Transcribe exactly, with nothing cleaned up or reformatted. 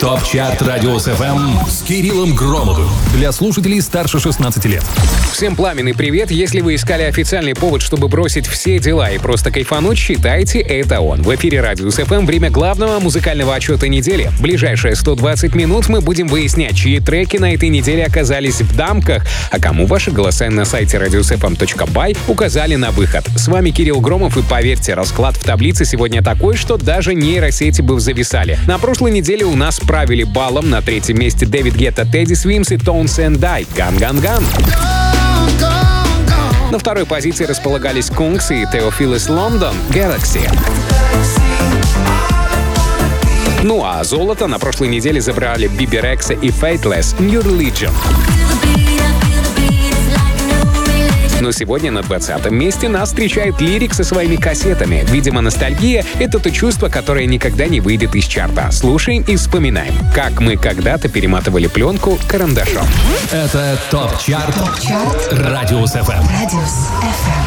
ТОП-чарт Радиус эф эм с Кириллом Громовым. Для слушателей старше шестнадцати лет. Всем пламенный привет. Если вы искали официальный повод, чтобы бросить все дела и просто кайфануть, считайте, это он. В эфире Радиус эф эм время главного музыкального отчета недели. В ближайшие сто двадцать минут мы будем выяснять, чьи треки на этой неделе оказались в дамках, а кому ваши голоса на сайте радиус эф эм точка бай указали на выход. С вами Кирилл Громов, и поверьте, расклад в таблице сегодня такой, что даже нейросети бы зависали. На прошлой неделе у нас правили баллом. На третьем месте Дэвид Гетта, Тедди Свимс и Tones and I. Ган-ган-ган. На второй позиции располагались Кункс и Theophilus London. Galaxy. Ну а золото на прошлой неделе забрали Биби Рекса и Faithless. New Religion. Но сегодня на двадцатом месте нас встречает Лирик со своими кассетами. Видимо, ностальгия — это то чувство, которое никогда не выйдет из чарта. Слушаем и вспоминаем, как мы когда-то перематывали пленку карандашом. Это ТОП-чарт Радиус эф эм.